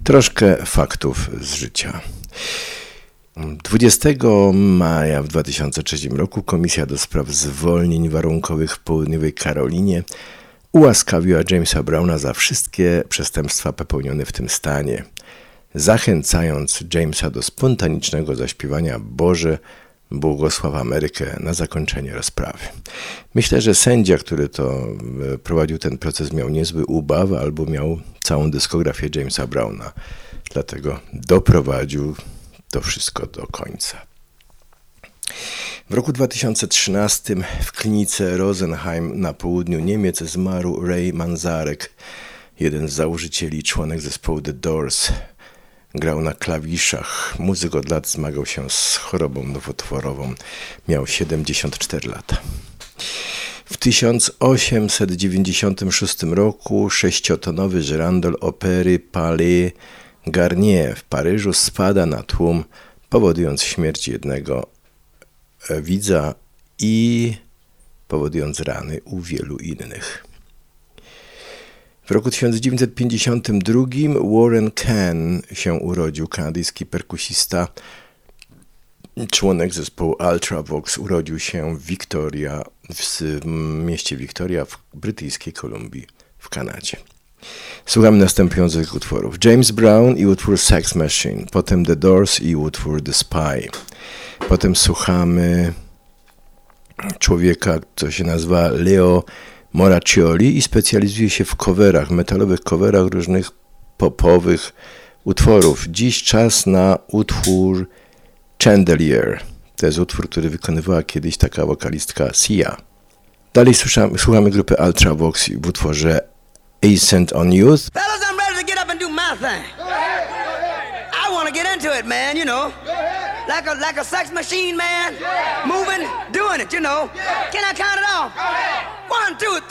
Troszkę faktów z życia. 20 maja w 2003 roku Komisja do Spraw Zwolnień Warunkowych w Południowej Karolinie ułaskawiła Jamesa Browna za wszystkie przestępstwa popełnione w tym stanie, zachęcając Jamesa do spontanicznego zaśpiewania Boże, błogosław Amerykę na zakończenie rozprawy. Myślę, że sędzia, który to prowadził ten proces, miał niezły ubaw albo miał całą dyskografię Jamesa Browna. Dlatego doprowadził to wszystko do końca. W roku 2013 w klinice Rosenheim na południu Niemiec zmarł Ray Manzarek, jeden z założycieli, członek zespołu The Doors. Grał na klawiszach. Muzyk od lat zmagał się z chorobą nowotworową. Miał 74 lata. W 1896 roku 6-tonowy żyrandol opery Palais Garnier w Paryżu spada na tłum, powodując śmierć jednego widza i powodując rany u wielu innych. W roku 1952 Warren Cann się urodził, kanadyjski perkusista, członek zespołu Ultravox. Urodził się w mieście Victoria w brytyjskiej Kolumbii w Kanadzie. Słuchamy następujących utworów: James Brown i utwór Sex Machine, potem The Doors i utwór The Spy. Potem słuchamy człowieka, który się nazywa Leo Moraccioli i specjalizuje się w coverach, metalowych coverach różnych popowych utworów. Dziś czas na utwór Chandelier. To jest utwór, który wykonywała kiedyś taka wokalistka Sia. Dalej słuchamy grupy Ultravox w utworze Ascent on Youth. Fellas, I'm ready to get up and do my thing. I want to get into it, man, you know. Like a sex machine, man. Moving, doing it, you know. Can I count it off? 1, 2, 3.